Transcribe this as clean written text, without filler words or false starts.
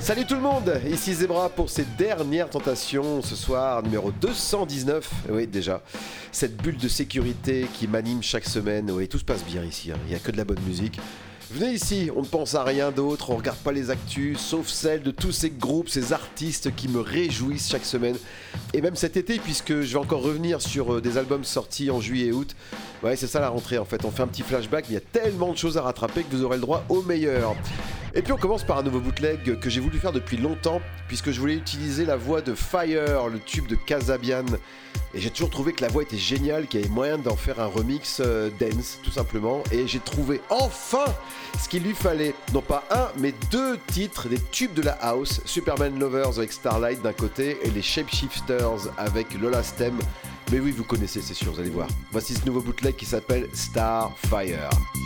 Salut tout le monde, ici Zebra pour ces dernières tentations ce soir, numéro 219, oui déjà, cette bulle de sécurité qui m'anime chaque semaine, oui tout se passe bien ici, il n'y a que de la bonne musique. Venez ici, on ne pense à rien d'autre, on regarde pas les actus, sauf celles de tous ces groupes, ces artistes qui me réjouissent chaque semaine. Et même cet été, puisque je vais encore revenir sur des albums sortis en juillet et août. Ouais, c'est ça la rentrée en fait, on fait un petit flashback, mais il y a tellement de choses à rattraper que vous aurez le droit au meilleur. Et puis on commence par un nouveau bootleg que j'ai voulu faire depuis longtemps, puisque je voulais utiliser la voix de Fire, le tube de Kasabian. Et j'ai toujours trouvé que la voix était géniale, qu'il y avait moyen d'en faire un remix dance, tout simplement. Et j'ai trouvé enfin ce qu'il lui fallait. Non pas un, mais deux titres des tubes de la house. Superman Lovers avec Starlight d'un côté et les Shapeshifters avec Lola Stem. Mais oui, vous connaissez, c'est sûr, vous allez voir. Voici ce nouveau bootleg qui s'appelle Starfire.